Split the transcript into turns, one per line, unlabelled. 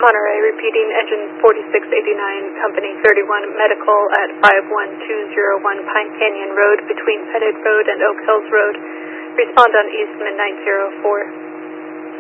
Monterey, repeating engine 4689, Company 31 Medical at 51201 Pine Canyon Road between Pettit Road and Oak Hills Road. Respond on Eastman 904.